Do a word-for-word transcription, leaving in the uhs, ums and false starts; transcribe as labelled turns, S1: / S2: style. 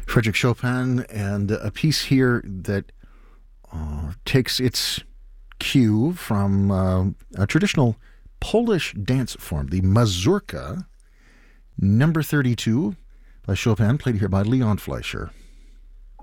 S1: Frederick Chopin, and a piece here that uh, takes its cue from uh, a traditional Polish dance form, the mazurka, number thirty-two by Chopin, played here by Leon Fleischer.